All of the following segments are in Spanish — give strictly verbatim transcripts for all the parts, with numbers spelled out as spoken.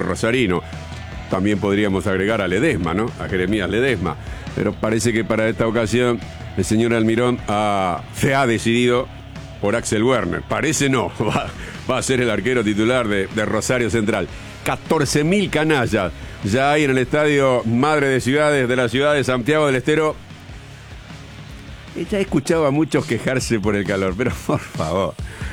rosarino. También podríamos agregar a Ledesma, ¿no? A Jeremías Ledesma. Pero parece que para esta ocasión el señor Almirón ha, se ha decidido por Axel Werner. Parece no, va, va a ser el arquero titular de, de Rosario Central. catorce mil canallas ya hay en el estadio Madre de Ciudades de la ciudad de Santiago del Estero. Ya he escuchado a muchos quejarse por el calor, pero por favor,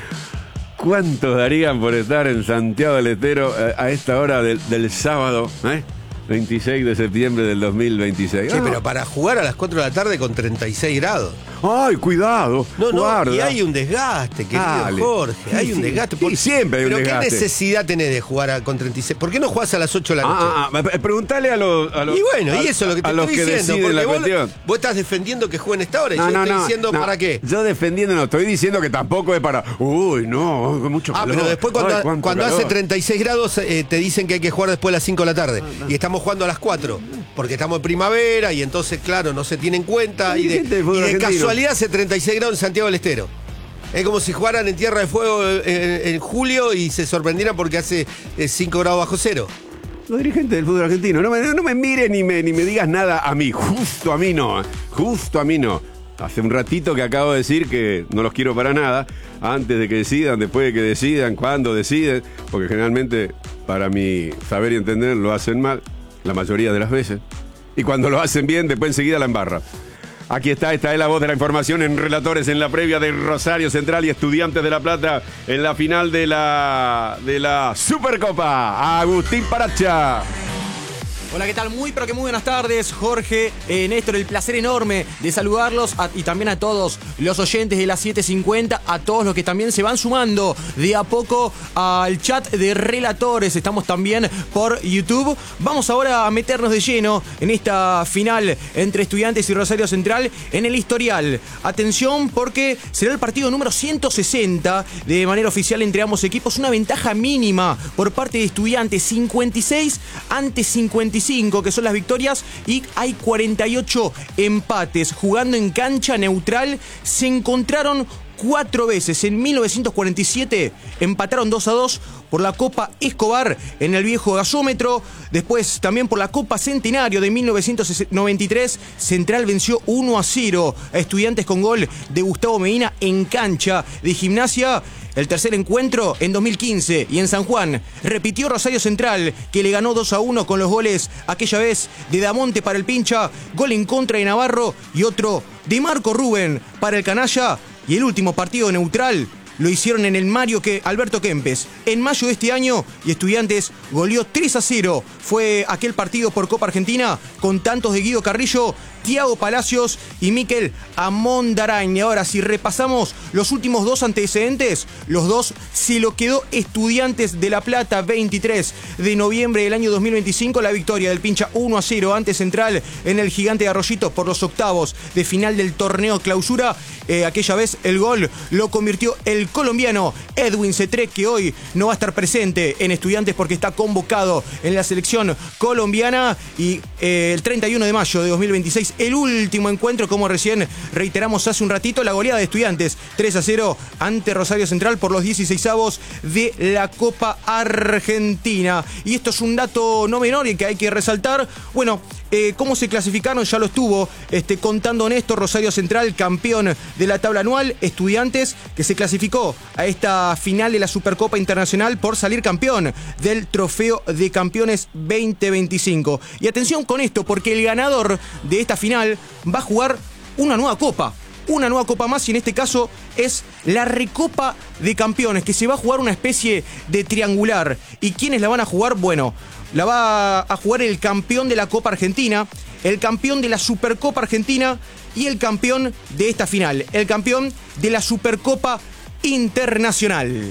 ¿cuántos darían por estar en Santiago del Estero a esta hora del, del sábado, eh? veintiséis de septiembre del dos mil veintiséis. Sí, ah. pero para jugar a las cuatro de la tarde con treinta y seis grados. ¡Ay, cuidado! No, no, guarda. y hay un desgaste, querido Dale. Jorge, Sí, hay un sí, desgaste. sí, siempre hay un ¿Pero desgaste. qué necesidad tenés de jugar a, con treinta y seis? ¿Por qué no jugás a las ocho de la noche? Ah, ah, ah, preguntale a los, a los... Y bueno, a, y eso es lo que te a los estoy que diciendo. deciden Porque la vos, cuestión. vos estás defendiendo que jueguen esta hora y No, yo no, estoy no, diciendo no. para qué. Yo defendiendo no, estoy diciendo que tampoco es para... Uy, no, mucho Ah, calor. pero después cuando, Ay, cuánto cuando calor. hace treinta y seis grados eh, te dicen que hay que jugar después de las cinco de la tarde. Y estamos jugando a las cuatro. Porque estamos en primavera y entonces, claro, no se tiene en cuenta. Y de, Gente del fútbol y de argentino. casualidad hace treinta y seis grados en Santiago del Estero. Es como si jugaran en Tierra de Fuego en, en julio y se sorprendieran porque hace cinco grados bajo cero. Los dirigentes del fútbol argentino, no me, no me mires ni me, ni me digas nada a mí, justo a mí no, eh, justo a mí no. Hace un ratito que acabo de decir que no los quiero para nada, antes de que decidan, después de que decidan, cuando deciden, porque generalmente, para mi saber y entender, lo hacen mal, la mayoría de las veces. Y cuando lo hacen bien, después enseguida la embarra. Aquí está, esta es la voz de la información en Relatores en la previa de Rosario Central y Estudiantes de La Plata en la final de la, de la Supercopa. Agustín Paracha. Hola, ¿qué tal? Muy, pero que muy buenas tardes, Jorge, eh, Néstor, el placer enorme de saludarlos a, y también a todos los oyentes de las siete cincuenta, a todos los que también se van sumando de a poco al chat de Relatores. Estamos también por YouTube. Vamos ahora a meternos de lleno en esta final entre Estudiantes y Rosario Central en el historial. Atención, porque será el partido número ciento sesenta de manera oficial entre ambos equipos. Una ventaja mínima por parte de Estudiantes, cincuenta y seis ante cincuenta y cinco, que son las victorias, y hay cuarenta y ocho empates. Jugando en cancha neutral, se encontraron cuatro veces. En mil novecientos cuarenta y siete empataron dos a dos por la Copa Escobar en el viejo gasómetro. Después también por la Copa Centenario de mil novecientos noventa y tres, Central venció uno a cero a Estudiantes con gol de Gustavo Medina en cancha de Gimnasia. El tercer encuentro en dos mil quince y en San Juan repitió Rosario Central, que le ganó dos a uno con los goles aquella vez de Damonte para el Pincha, gol en contra de Navarro y otro de Marco Rubén para el Canalla. Y el último partido neutral lo hicieron en el Mario que Alberto Kempes en mayo de este año, y Estudiantes goleó tres a cero. Fue aquel partido por Copa Argentina con tantos de Guido Carrillo, Thiago Palacios y Mikel Amondarain. Y ahora, si repasamos los últimos dos antecedentes, los dos se lo quedó Estudiantes de La Plata. Veintitrés de noviembre del año dos mil veinticinco, la victoria del Pincha uno a cero ante Central en el Gigante de Arroyito por los octavos de final del torneo Clausura. Eh, aquella vez el gol lo convirtió el colombiano Edwin Cetré, que hoy no va a estar presente en Estudiantes porque está convocado en la selección colombiana. Y eh, el treinta y uno de mayo de dos mil veintiséis, el último encuentro, como recién reiteramos hace un ratito, la goleada de Estudiantes tres a cero ante Rosario Central por los dieciseisavos de la Copa Argentina. Y esto es un dato no menor y que hay que resaltar. Bueno, eh, cómo se clasificaron ya lo estuvo este, contando Néstor. Rosario Central, campeón de la tabla anual. Estudiantes, que se clasificó a esta final de la Supercopa Internacional por salir campeón del Trofeo de Campeones veinte veinticinco. Y atención con esto, porque el ganador de esta final va a jugar una nueva copa. Una nueva copa más, y en este caso es la Recopa de Campeones, que se va a jugar una especie de triangular. ¿Y quiénes la van a jugar? Bueno, la va a jugar el campeón de la Copa Argentina, el campeón de la Supercopa Argentina y el campeón de esta final, el campeón de la Supercopa Internacional.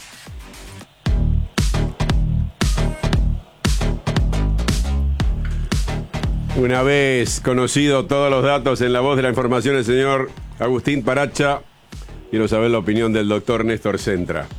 Una vez conocido todos los datos en la voz de la información el señor Agustín Paracha, quiero saber la opinión del doctor Néstor Centra.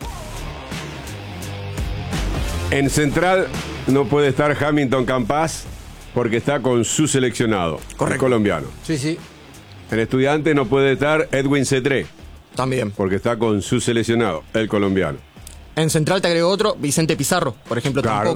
En Central no puede estar Hamilton Campas porque está con su seleccionado, el colombiano. Sí, sí. En Estudiantes no puede estar Edwin Cetré También. porque está con su seleccionado, el colombiano. En Central te agrego otro, Vicente Pizarro, por ejemplo, Claro, tampoco.